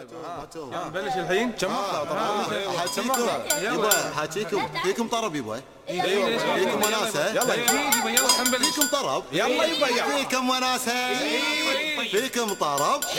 نبلش الحين. كم مقطع طبعا؟ يبا حاجيكم فيكم طرب يبا. فيكم وناسه. يلا فيكم طرب. يلا يبا فيكم وناسه. فيكم طرب.